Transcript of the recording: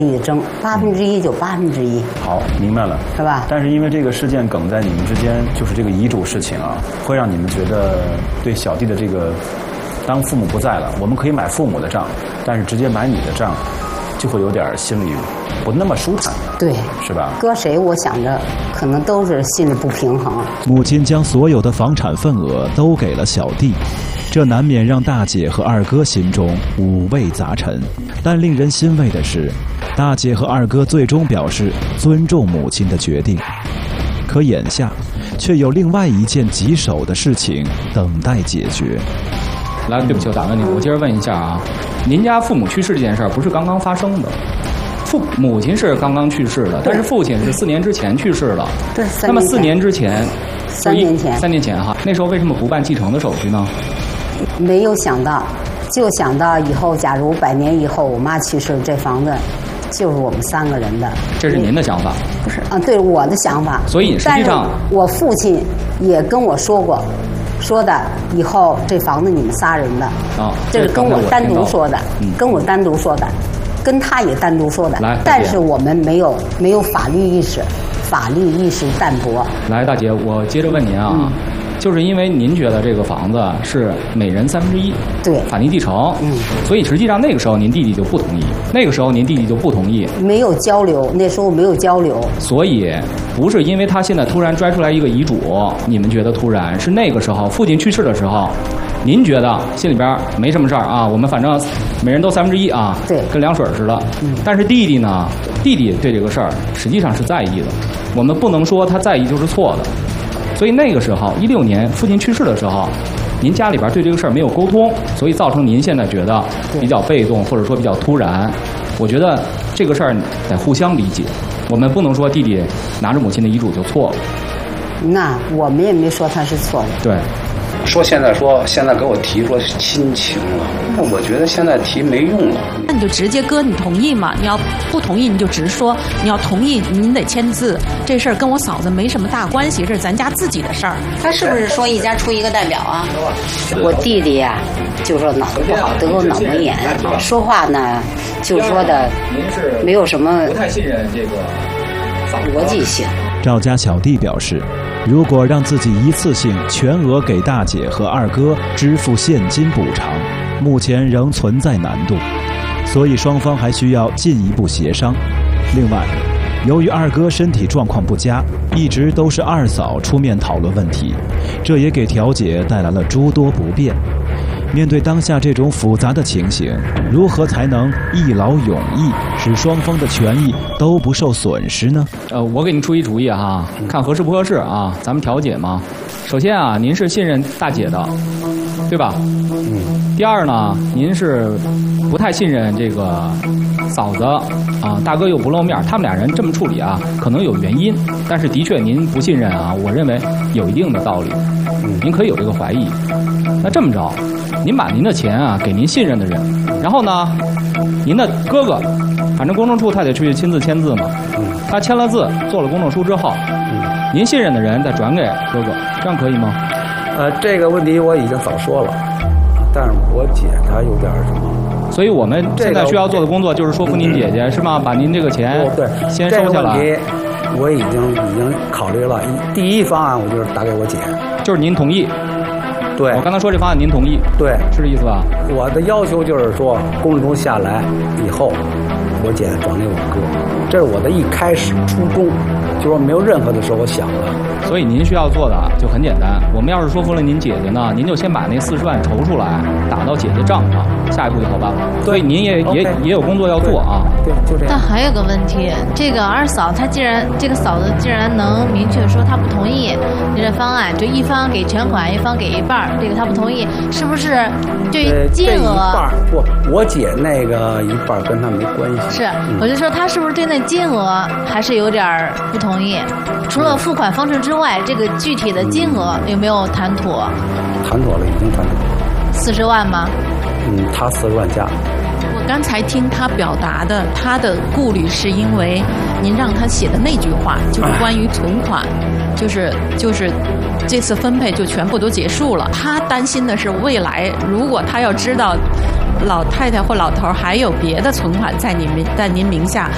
你争1%就1%。 好，明白了， 是吧？ 但是因为这个事件梗在你们之间，就是这个遗嘱事情啊，会让你们觉得对小弟的这个，当父母不在了，我们可以买父母的账，但是直接买你的账，就会有点心里不那么舒坦。 对， 是吧？ 搁谁我想着可能都是心里不平衡。 母亲将所有的房产份额都给了小弟，这难免让大姐和二哥心中五味杂陈。但令人欣慰的是，大姐和二哥最终表示尊重母亲的决定。可眼下，却有另外一件棘手的事情等待解决。 来，对不起，我打断你，我接着问一下啊，您家父母去世这件事儿不是刚刚发生的？母亲是刚刚去世的，但是父亲是4年之前去世了。 对， 那么4年之前 ，3年前 ，3年前哈，那时候为什么不办继承的手续呢？ 没有想到，就想到以后，假如100年以后我妈去世，这房子就是我们3个人的。 这是您的想法？ 不是啊，对我的想法。 所以实际上， 我父亲也跟我说过，说的以后这房子你们仨人的。 啊， 这是跟我单独说的，跟我单独说的。跟他也单独说的，但是我们没有法律意识，法律意识淡薄。 来，大姐，我接着问您啊，就是因为您觉得这个房子是每人1/3， 对， 法定继承，所以实际上那个时候您弟弟就不同意，没有交流，那时候没有交流，所以不是因为他现在突然拽出来一个遗嘱，你们觉得突然，是那个时候父亲去世的时候。您觉得心里边没什么事儿啊？我们反正每人都1/3啊， 对， 跟凉水似的。但是弟弟呢？弟弟对这个事儿实际上是在意的。我们不能说他在意就是错的。所以那个时候，16年父亲去世的时候，您家里边对这个事儿没有沟通，所以造成您现在觉得比较被动，或者说比较突然。我觉得这个事儿得互相理解。我们不能说弟弟拿着母亲的遗嘱就错了。 那我们也没说他是错的。 对。 说现在给我提出亲情了，那我觉得现在提没用了。 那你就直接哥，你同意吗？你要不同意你就直说，你要同意您得签字。这事儿跟我嫂子没什么大关系，这是咱家自己的事儿。 他是不是说一家出一个代表啊？ 我弟弟呀，就说脑子不好，得过脑膜炎，说话呢就说的没有什么不太信任这个逻辑性。 赵家小弟表示，如果让自己一次性全额给大姐和二哥支付现金补偿，目前仍存在难度，所以双方还需要进一步协商。另外，由于二哥身体状况不佳，一直都是二嫂出面讨论问题，这也给调解带来了诸多不便。面对当下这种复杂的情形，如何才能一劳永逸，使双方的权益都不受损失呢？ 我给您出一主意哈，看合适不合适啊？咱们调解嘛。首先啊，您是信任大姐的，对吧？第二呢，您是不太信任这个嫂子啊，大哥又不露面，他们俩人这么处理啊，可能有原因，但是的确您不信任啊，我认为有一定的道理，您可以有这个怀疑。那这么着。您把您的钱啊给您信任的人，然后呢，您的哥哥，反正公证处他得去亲自签字嘛，他签了字，做了公证书之后，您信任的人再转给哥哥，这样可以吗？ 这个问题我已经早说了，但是我姐她有点什么， 所以我们现在需要做的工作就是说服您姐姐，是吗？把您这个钱先收下来。 我已经考虑了，第一方案我就是打给我姐， 就是您同意。 对， 我刚才说这方案您同意？ 对， 是这意思吧？ 我的要求就是说，公证书下来以后，我姐转给我哥，这是我的一开始初衷，就说没有任何的时候我想了。 所以您需要做的就很简单，我们要是说服了您姐姐呢，您就先把那40万筹出来，打到姐姐账上，下一步就好办了。所以您也有工作要做啊。 对，就这样。 但还有个问题，这个二嫂她这个嫂子既然能明确说她不同意你这方案，就一方给全款，一方给一半，这个她不同意，是不是对于金额？ 这一半不，我姐那个一半跟她没关系。 是，我就说她是不是对那金额还是有点不同意？除了付款方式之外，这个具体的金额有没有谈妥？ 谈妥了，已经谈妥了。 40万吗？ 他40万加。 我刚才听他表达的，他的顾虑是因为您让他写的那句话，就是关于存款，就是这次分配就全部都结束了。他担心的是未来，如果他要知道老太太或老头还有别的存款在您名下，